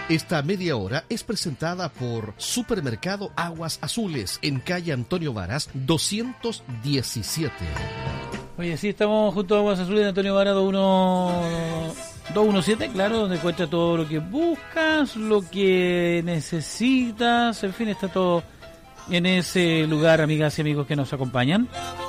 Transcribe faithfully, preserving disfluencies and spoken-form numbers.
Esta media hora es presentada por Supermercado Aguas Azules en calle Antonio Varas doscientos diecisiete. Oye, sí, estamos junto a Aguas Azules de Antonio Varas doscientos diecisiete, claro, donde encuentra todo lo que buscas, lo que necesitas, en fin, está todo en ese lugar, amigas y amigos que nos acompañan.